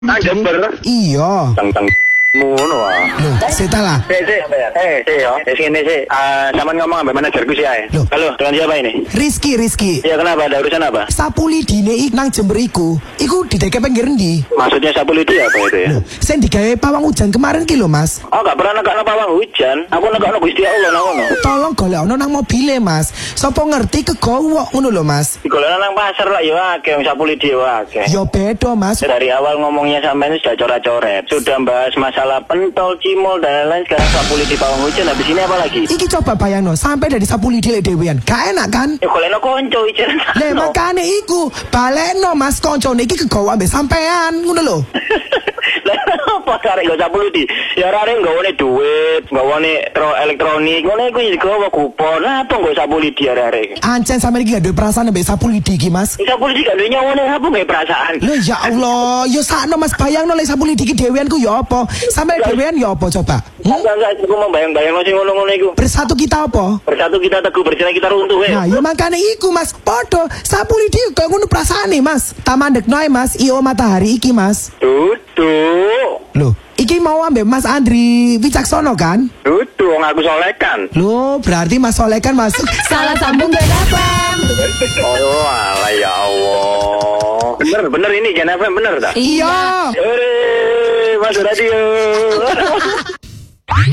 Nang Jember. Iya. Teng ngono ah. Loh, seta lah. Yo. Sini sih. Sampean ngomong ambek manajerku sih ae. Loh. Halo, dengan siapa ini? Rizky. Ya kenapa? Ada urusan apa? Sapu lidine nang Jember iku di deke pinggir ndi? Maksudnya sapu lidi apa itu ya? Loh, sing digawe pawang hujan kemarin ki lho, Mas. Oh, gak pernah nekakno pawang hujan. Aku nekakno Gusti Allah nang ngono. Tolong golekno nang mobile, Mas. Sopo ngerti kegowo ngono lho, Mas. Digolekno nang pasar lah yo akeh wong sapu lidi yo akeh. Yo beda, Mas. Dari awal ngomongnya sampai sudah coret-coret. Sudah bahas masalah pentol, cimol dan lain-lain. Sekarang sapu lidi pawang hujan. Habis ini apa lagi? Iki coba bayangno, sampai dari sapu lidi lek dhewean. Gak enak kan? Ya golekno konco iki. Lah makane iku, balekno Mas koncone iki kegowo ambek sampean, ngono lho. Lah apa karek go sapu lidi? Ya arek nggawane duit, nggawane elektronik. Ngono iku digawa kupon. Lah apa nggo sapu lidi arek? Ancen sampean iki gak duwe perasaan ambek sapu lidi iki, Mas. Sapu lidi gak duwe nyawone apa gawe perasaan? Loh ya Allah, yo sakno Mas bayangno lek sapu lidi iki dhewean ku yo apa? Sampeyan dhewean yo apa coba? Enggak, aku mau bayang-bayang sing ngono-ngono iku. Bersatu kita apa? Bersatu kita teguh, bercerai kita runtuh Nah, ya makane iku Mas. Podo sapu lidi kaya ngono perasaane, Mas. Tamandekno ae Mas, IO matahari iki, Mas. Duduk. Loh, iki mau ambek Mas Andri Wicaksono kan? Duduk, wong aku solekan. Loh, berarti Mas Soleh kan masuk. Salah sambung gak dapat. Oh, alah ya Allah. Bener ini Gen FM bener tak? Iya. Hore, masuk radio.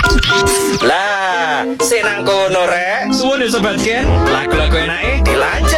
Lah, senang kono rek. Suwun sobat Gen. Lagu-lagu enake dilanjut.